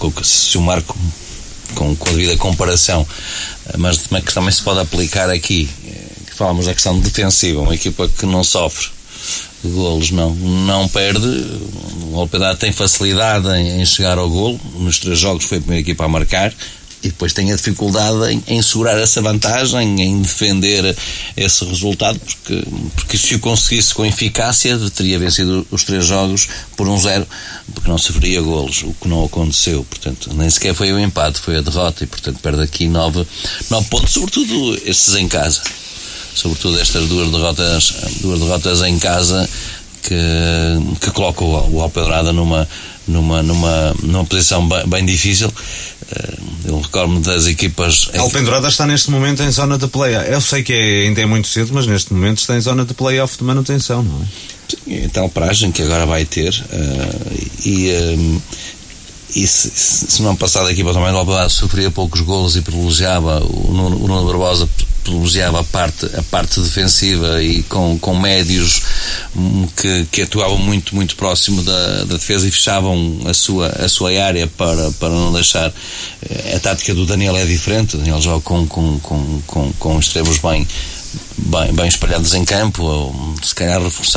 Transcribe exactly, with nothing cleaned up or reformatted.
se o Marco, com, com a devida comparação, mas que também se pode aplicar aqui, que falamos da questão defensiva, uma equipa que não sofre golos, não, não perde. O Alpedade tem facilidade em, em chegar ao golo. Nos três jogos foi a primeira equipa a marcar, e depois tem a dificuldade em, em segurar essa vantagem, em defender esse resultado, porque, porque se o conseguisse com eficácia teria vencido os três jogos por um zero, porque não sofreria golos, o que não aconteceu. Portanto, nem sequer foi o empate, foi a derrota, e portanto perde aqui nove, nove pontos, sobretudo estes em casa, sobretudo estas duas derrotas, duas derrotas em casa, que, que colocam o Alpedrada numa, numa, numa, numa posição bem, bem difícil. Eu recordo-me das equipas. A Alpendurada está neste momento em zona de play-off. Eu sei que é, ainda é muito cedo, mas neste momento está em zona de play-off de manutenção, não é? Sim, tal paragem que agora vai ter. Uh, e um, e se, se não passar da equipa também do Alpendurada sofria poucos golos e privilegiava o Nuno, o Nuno Barbosa privilegiava a parte, a parte defensiva, e com, com médios que, que atuavam muito, muito próximo da, da defesa e fechavam a sua, a sua área para, para não deixar. A tática do Daniel é diferente. O Daniel joga com, com, com, com, com extremos bem, bem, bem espalhados em campo, ou se calhar reforçar